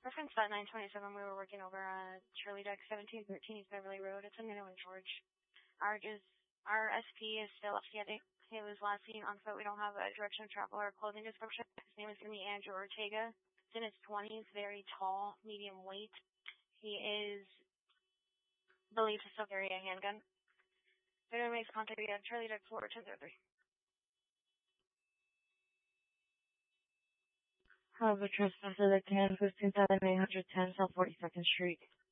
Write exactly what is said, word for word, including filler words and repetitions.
Reference dot nine twenty-seven, we were working over on Shirley Deck seventeen thirteen East Beverly Road. It's a minnow and George. Our, is, our S P is still upstanding. He was last seen on foot. We don't have a direction of travel or clothing description. His name is going to be Andrew Ortega. He's in his twenties, very tall, medium weight. He is believed to still carry a handgun. If anyone makes contact again, Charlie Deck four ten zero three. Have a trespasser that ten fifteen seven eight hundred ten South forty-second Street.